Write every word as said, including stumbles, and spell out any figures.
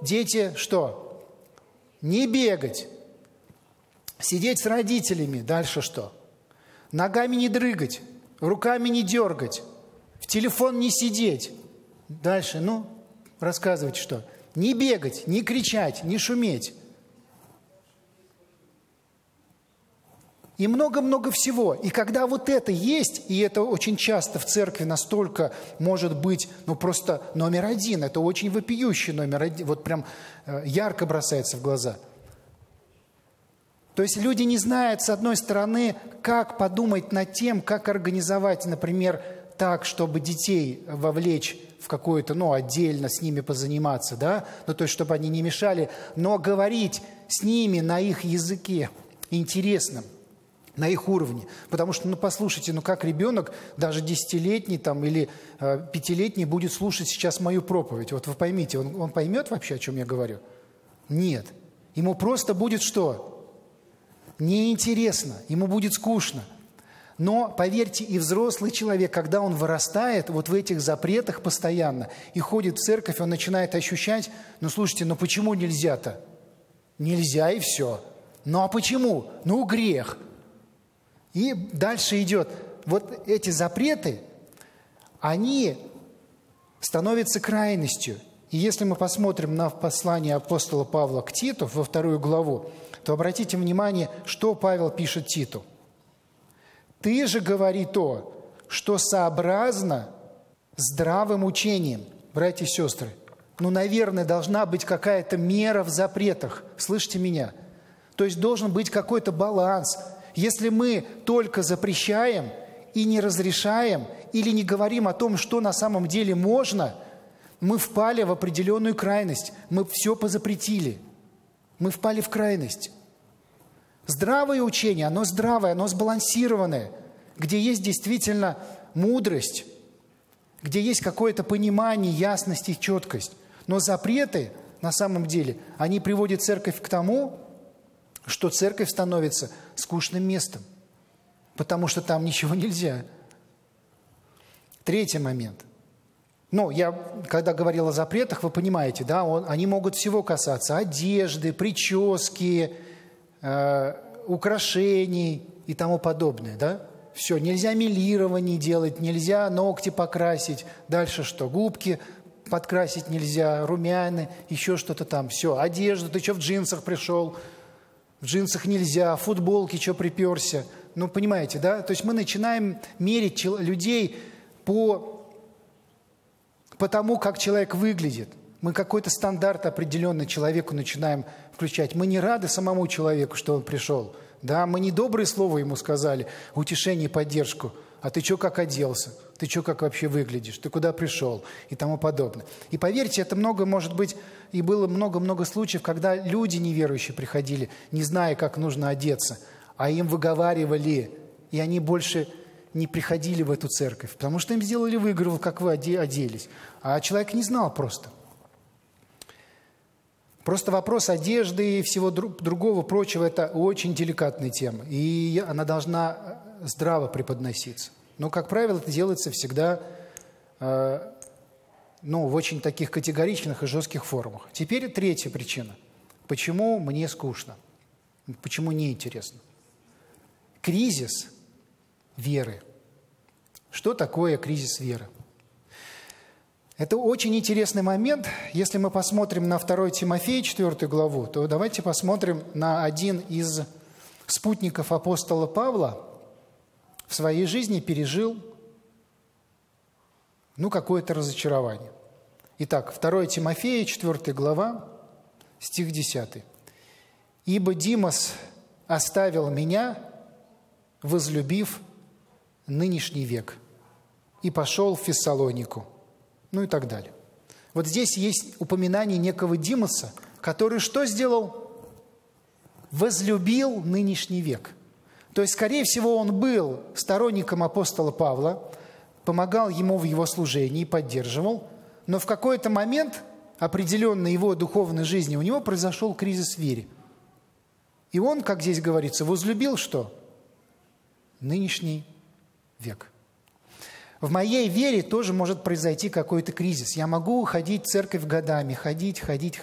дети что? Не бегать. Сидеть с родителями. Дальше что? Ногами не дрыгать, руками не дергать, в телефон не сидеть. Дальше, ну, рассказывайте что? Не бегать, не кричать, не шуметь. И много-много всего. И когда вот это есть, и это очень часто в церкви настолько может быть, ну, просто номер один, это очень вопиющий номер один, вот прям ярко бросается в глаза. То есть люди не знают, с одной стороны, как подумать над тем, как организовать, например, так, чтобы детей вовлечь в какое-то, ну, отдельно с ними позаниматься, да, ну, то есть, чтобы они не мешали, но говорить с ними на их языке интересном, на их уровне. Потому что, ну, послушайте, ну, как ребенок, даже десятилетний там, или э, пятилетний будет слушать сейчас мою проповедь? Вот вы поймите, он, он поймет вообще, о чем я говорю? Нет. Ему просто будет что? Неинтересно, ему будет скучно. Но, поверьте, и взрослый человек, когда он вырастает вот в этих запретах постоянно и ходит в церковь, он начинает ощущать, ну, слушайте, ну, почему нельзя-то? Нельзя и все. Ну, а почему? Ну, грех. И дальше идет. Вот эти запреты, они становятся крайностью. И если мы посмотрим на послание апостола Павла к Титу во вторую главу, то обратите внимание, что Павел пишет Титу. «Ты же говори то, что сообразно здравым учением». Братья и сестры, ну, наверное, должна быть какая-то мера в запретах. Слышите меня? То есть должен быть какой-то баланс. Если мы только запрещаем и не разрешаем, или не говорим о том, что на самом деле можно, мы впали в определенную крайность. Мы все позапретили. Мы впали в крайность. Здравое учение, оно здравое, оно сбалансированное, где есть действительно мудрость, где есть какое-то понимание, ясность и четкость. Но запреты, на самом деле, они приводят церковь к тому, что церковь становится скучным местом, потому что там ничего нельзя. Третий момент. Ну, я, когда говорил о запретах, вы понимаете, да, он, они могут всего касаться: одежды, прически, э, украшений и тому подобное, да. Все, нельзя мелирование делать, нельзя ногти покрасить. Дальше что? Губки подкрасить нельзя, румяна, еще что-то там. Все, одежду, ты что в джинсах пришел? В джинсах нельзя, в футболке что приперся? Ну, понимаете, да? То есть мы начинаем мерить людей по... по тому, как человек выглядит. Мы какой-то стандарт определенный человеку начинаем включать. Мы не рады самому человеку, что он пришел. Да? Мы не доброе слово ему сказали, утешение и поддержку. А ты что как оделся? Ты что как вообще выглядишь? Ты куда пришел? И тому подобное. И поверьте, это много, может быть, и было много-много случаев, когда люди неверующие приходили, не зная, как нужно одеться, а им выговаривали, и они больше не приходили в эту церковь, потому что им сделали выговор, как вы оделись. А человек не знал просто. Просто вопрос одежды и всего другого прочего – это очень деликатная тема, и она должна здраво преподноситься. Но, как правило, это делается всегда э, ну, в очень таких категоричных и жестких формах. Теперь третья причина. Почему мне скучно? Почему неинтересно? Кризис веры. Что такое кризис веры? Это очень интересный момент. Если мы посмотрим на вторую Тимофея, четвёртую главу, то давайте посмотрим на один из спутников апостола Павла. В своей жизни пережил, ну, какое-то разочарование. Итак, вторую Тимофея, четвёртая глава, стих десятый. «Ибо Димас оставил меня, возлюбив нынешний век, и пошел в Фессалонику». Ну и так далее. Вот здесь есть упоминание некого Димаса, который что сделал? Возлюбил нынешний век. То есть, скорее всего, он был сторонником апостола Павла, помогал ему в его служении, поддерживал, но в какой-то момент определенно его духовной жизни у него произошел кризис в вере. И он, как здесь говорится, возлюбил что? Нынешний век. В моей вере тоже может произойти какой-то кризис. Я могу ходить в церковь годами, ходить, ходить,